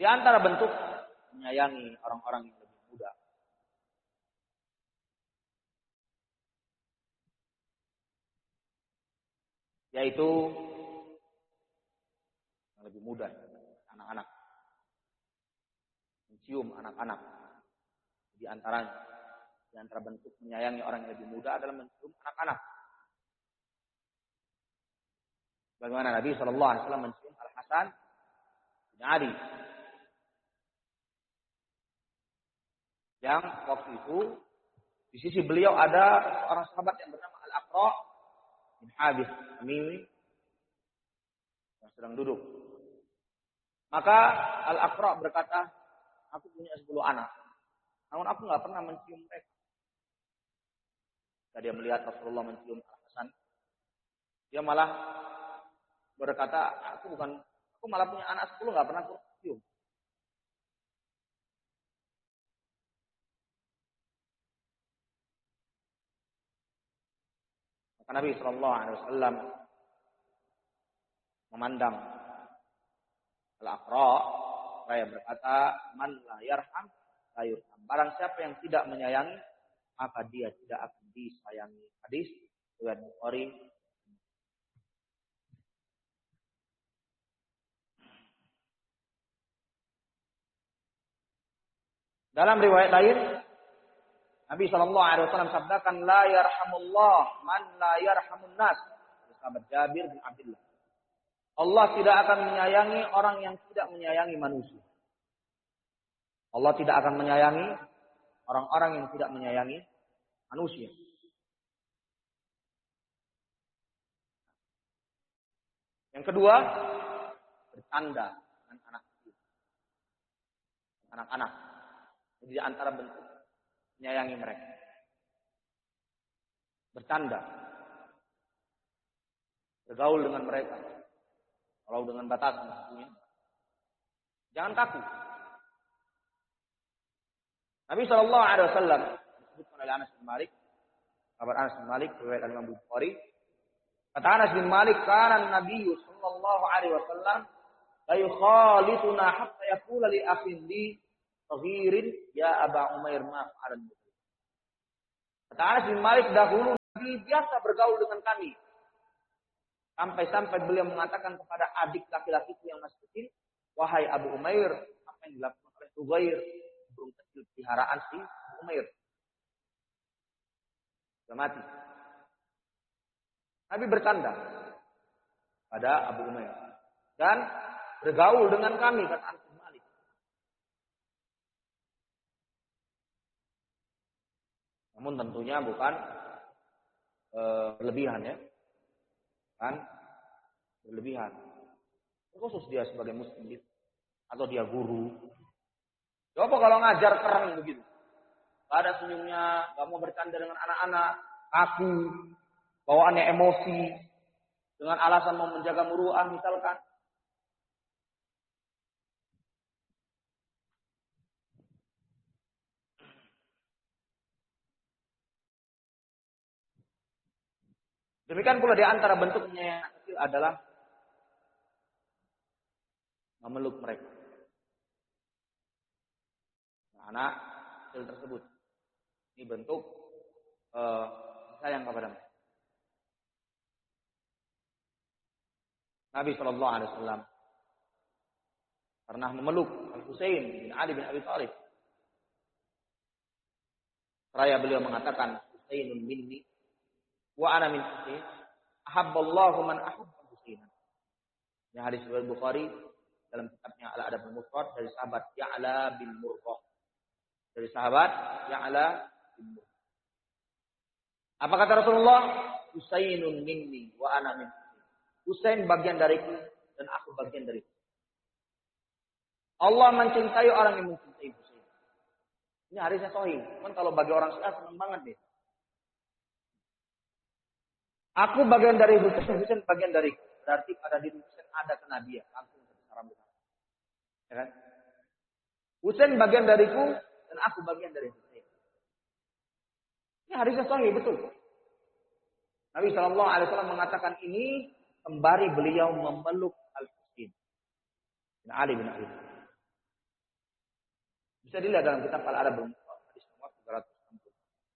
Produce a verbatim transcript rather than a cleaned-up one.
Di antara bentuk menyayangi orang-orang yang lebih muda. Yaitu yang lebih muda, anak-anak. Mencium anak-anak. Di antara di antara bentuk menyayangi orang yang lebih muda adalah mencium anak-anak. Bagaimana Nabi shallallahu alaihi wasallam mencium Al-Hasan bin Ali. Yang waktu itu di sisi beliau ada seorang sahabat yang bernama Al-Aqra bin Habis Tamimi yang sedang duduk. Maka Al-Aqra berkata, aku punya sepuluh anak, namun aku nggak pernah mencium mereka. Ketika dia melihat Rasulullah mencium Al-Hasan, dia malah berkata, aku bukan, aku malah punya anak sepuluh nggak pernah aku cium. Maka Nabi Shallallahu Alaihi Wasallam memandang Al-Aqra, saya berkata, man la yarham la yurham. Barang siapa yang tidak menyayangi, maka dia tidak akan disayangi. Hadis riwayat Bukhari. Dalam riwayat lain, Nabi shallallahu alaihi wasallam sabdakan, la yarhamullah man la yarhamun nas. Sahabat Jabir bin Abdullah. Allah tidak akan menyayangi orang yang tidak menyayangi manusia. Allah tidak akan menyayangi orang-orang yang tidak menyayangi manusia. Yang kedua, bercanda dengan anak kecil. Anak-anak. Jadi antara bentuk menyayangi mereka. Bercanda. Bergaul dengan mereka. Kalau dengan batasan tentunya. Jangan kaku. Nabi shallallahu alaihi wasallam disebutkan oleh Anas bin Malik, kabar Anas bin Malik riwayat Imam Bukhari. Kata Anas bin Malik, kana Nabi sallallahu alaihi wasallam la yukhalituna hatta yaqula li akhin li saghirin ya Aba Umair ma fa'alan. Kata Anas bin Malik, dahulu Nabi biasa bergaul dengan kami. Sampai-sampai beliau mengatakan kepada adik laki-lakiku yang masih kecil, wahai Abu Umair, apa yang dilakukan oleh Ugair, burung kecil peliharaan si Umair. Sudah mati. Nabi bercanda pada Abu Umair dan bergaul dengan kami, kata Anas bin Malik. Namun tentunya bukan e, berlebihan ya. Kan berlebihan. Khusus dia sebagai muslim atau dia guru. Coba kalau ngajar keren begitu. Gak ada senyumnya, gak mau bercanda dengan anak-anak, kaku, bawaannya emosi, dengan alasan mau menjaga muruah misalkan. Demikian pula di antara bentuknya yang kecil adalah memeluk mereka. Nah, anak kecil tersebut. Ini bentuk uh, sayang kepada mereka. Nabi shallallahu alaihi wasallam pernah memeluk Al-Husain bin Ali bin Abi Thalib. Seraya beliau mengatakan, Husainun minni wa ana min Husain, ahabballahu man ahabba Husainan. Ini hadis riwayat Bukhari dalam kitabnya Al-Adab al-Mufrad dari sahabat Ya'la bin Murrah. Dari sahabat Ya'la bin Murrah. Apa kata Rasulullah? Husainun minni wa ana min Husain. Husain bagian dariku dan aku bagian dariku. Allah mencintai orang yang mencintai Husain. Ini hadisnya sahih. Cuman kalau bagi orang Syiah senang banget deh. Aku bagian dari Husain, Husain bagian dari. Berarti pada diri Husain ada kenabian. Langsung secara besar. Ya kan? Husain bagian dariku dan aku bagian dari Husain. Ini hadisnya sahih, betul. Nabi shallallahu alaihi wasallam mengatakan ini sembari beliau memeluk Al-Husain bin Ali bin Abi Thalib. Bisa dilihat dalam kitab Al-Adab